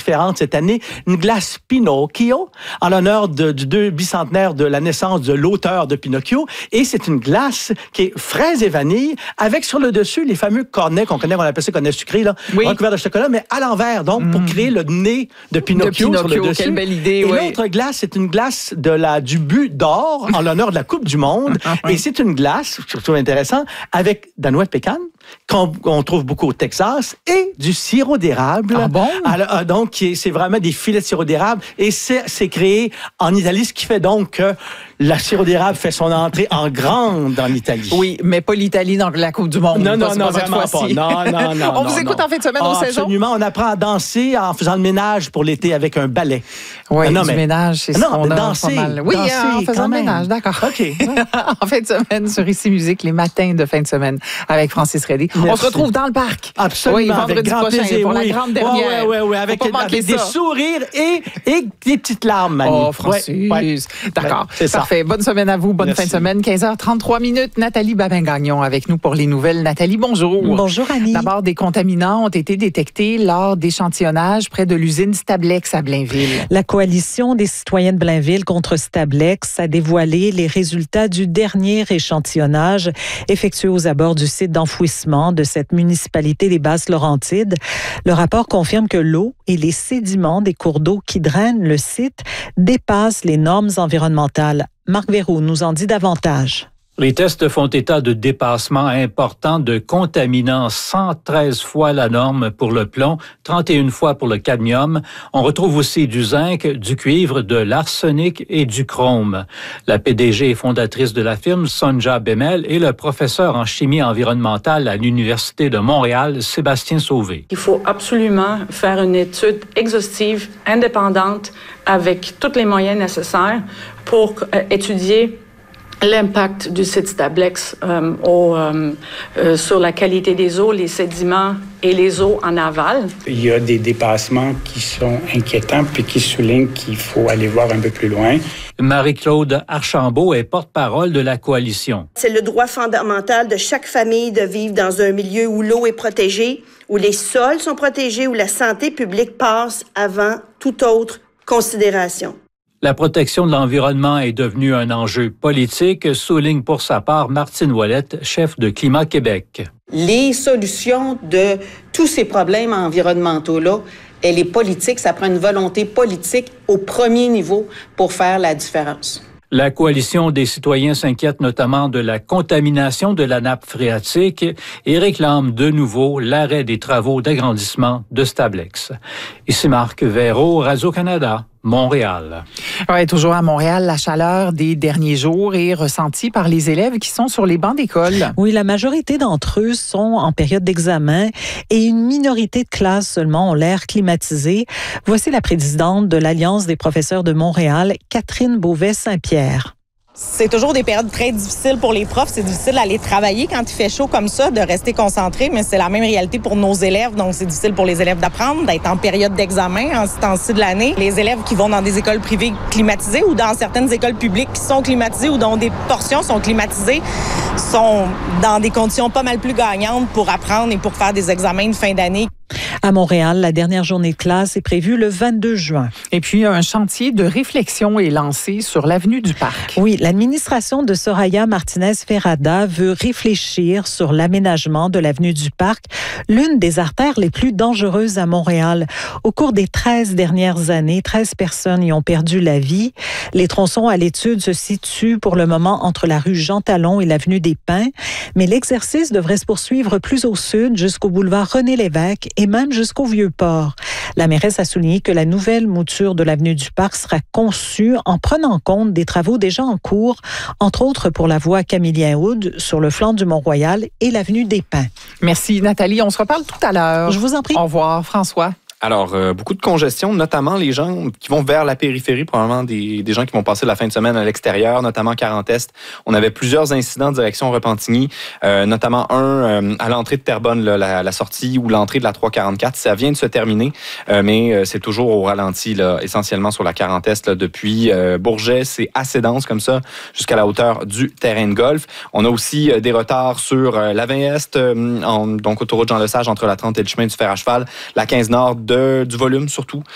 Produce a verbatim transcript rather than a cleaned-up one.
différente cette année. Une glace Pinocchio, en l'honneur de, du deux bicentenaire de la naissance de l'auteur de Pinocchio. Et c'est une glace qui est fraise et vanille, avec sur le dessus les fameux cornets qu'on connaît, on appelle ça cornets sucrés, là, oui. recouvert de chocolat, mais à l'envers, donc, mmh. pour créer le nez de Pinocchio, de Pinocchio sur le dessus. Quelle belle idée, Et oui. l'autre glace, c'est une glace de la, du but d'or, en l'honneur de la Coupe du Monde. Et c'est une glace, je trouve intéressant, avec de la noix de pécan, qu'on, qu'on trouve beaucoup au Texas, et du sirop d'érable. Ah bon? Alors, donc, c'est vraiment des filets de sirop d'érable. Et c'est, c'est créé en Italie, ce qui fait donc que la sirop d'érable fait son entrée en grande en Italie. Oui, mais pas l'Italie dans la Coupe du Monde. Non, non, pas, non, pas vraiment pas. Non, non, non. On non, vous écoute non. en fin de semaine ah, au Saison? Absolument. On apprend à danser en faisant le ménage pour l'été avec un ballet. Oui, ah, non, du mais... ménage, c'est non, ce qu'on a danser, pas mal. Oui, danser, en faisant le ménage, d'accord. OK. En fin de semaine, sur Ici Musique, les matins de fin de semaine, avec Francis Reddy. On se retrouve dans le parc. Absolument. Oui, vendredi avec grand prochain, plaisir, pour oui. la grande dernière. Oui, oui, oui. Avec, avec des sourires et, et des petites larmes, Mani. Oh, Francis. Ouais, ouais. D'accord. Ouais, c'est parfait. Ça. Bonne semaine à vous. Bonne Merci. fin de semaine. quinze heures trente-trois minutes. Nathalie Babin-Gagnon avec nous pour les nouvelles. Nathalie, bonjour. Bonjour, Annie. D'abord, des contaminants ont été détectés lors d'échantillonnage près de l'usine Stablex à Blainville. La coalition des citoyens de Blainville contre Stablex a dévoilé les résultats du dernier échantillonnage effectué aux abords du site d'enfouissement de cette municipalité des Basses-Laurentides. Le rapport confirme que l'eau et les sédiments des cours d'eau qui drainent le site dépassent les normes environnementales. Marc Verroux nous en dit davantage. Les tests font état de dépassements importants de contaminants, cent treize fois la norme pour le plomb, trente et une fois pour le cadmium. On retrouve aussi du zinc, du cuivre, de l'arsenic et du chrome. La P D G et fondatrice de la firme, Sonja Bemel, et le professeur en chimie environnementale à l'Université de Montréal, Sébastien Sauvé. Il faut absolument faire une étude exhaustive, indépendante, avec tous les moyens nécessaires pour euh, étudier l'impact du site Stablex euh, au, euh, euh, sur la qualité des eaux, les sédiments et les eaux en aval. Il y a des dépassements qui sont inquiétants puis qui soulignent qu'il faut aller voir un peu plus loin. Marie-Claude Archambault est porte-parole de la coalition. C'est le droit fondamental de chaque famille de vivre dans un milieu où l'eau est protégée, où les sols sont protégés, où la santé publique passe avant toute autre considération. La protection de l'environnement est devenue un enjeu politique, souligne pour sa part Martine Ouellette, chef de Climat Québec. Les solutions de tous ces problèmes environnementaux-là, elle est politique. Ça prend une volonté politique au premier niveau pour faire la différence. La coalition des citoyens s'inquiète notamment de la contamination de la nappe phréatique et réclame de nouveau l'arrêt des travaux d'agrandissement de Stablex. Ici Marc Verreau, Radio-Canada. Montréal. Oui, toujours à Montréal, la chaleur des derniers jours est ressentie par les élèves qui sont sur les bancs d'école. Oui, la majorité d'entre eux sont en période d'examen et une minorité de classes seulement ont l'air climatisées. Voici la présidente de l'Alliance des professeurs de Montréal, Catherine Beauvais-Saint-Pierre. C'est toujours des périodes très difficiles pour les profs. C'est difficile d'aller travailler quand il fait chaud comme ça, de rester concentré, mais c'est la même réalité pour nos élèves. Donc, c'est difficile pour les élèves d'apprendre, d'être en période d'examen en ce temps-ci de l'année. Les élèves qui vont dans des écoles privées climatisées ou dans certaines écoles publiques qui sont climatisées ou dont des portions sont climatisées sont dans des conditions pas mal plus gagnantes pour apprendre et pour faire des examens de fin d'année. À Montréal, la dernière journée de classe est prévue le vingt-deux juin. Et puis, un chantier de réflexion est lancé sur l'avenue du Parc. Oui, l'administration de Soraya Martinez-Ferrada veut réfléchir sur l'aménagement de l'avenue du Parc, l'une des artères les plus dangereuses à Montréal. Au cours des treize dernières années, treize personnes y ont perdu la vie. Les tronçons à l'étude se situent pour le moment entre la rue Jean-Talon et l'avenue des Pins, mais l'exercice devrait se poursuivre plus au sud jusqu'au boulevard René-Lévesque et même jusqu'au Vieux-Port. La mairesse a souligné que la nouvelle mouture de l'avenue du Parc sera conçue en prenant compte des travaux déjà en cours, entre autres pour la voie Camillien-Houde sur le flanc du Mont-Royal et l'avenue des Pins. Merci Nathalie, on se reparle tout à l'heure. Je vous en prie. Au revoir François. Alors, euh, beaucoup de congestion, notamment les gens qui vont vers la périphérie, probablement des, des gens qui vont passer la fin de semaine à l'extérieur, notamment quarante-Est. On avait plusieurs incidents direction Repentigny, euh, notamment un euh, à l'entrée de Terrebonne, là, la, la sortie ou l'entrée de la trois cent quarante-quatre. Ça vient de se terminer, euh, mais euh, c'est toujours au ralenti, là, essentiellement sur la quarante-Est. Là, depuis euh, Bourget, c'est assez dense comme ça, jusqu'à la hauteur du terrain de golf. On a aussi euh, des retards sur euh, la vingt Est, euh, en, donc autoroute Jean-Lesage entre la trente et le chemin du fer à cheval, la quinze Nord, De, du volume surtout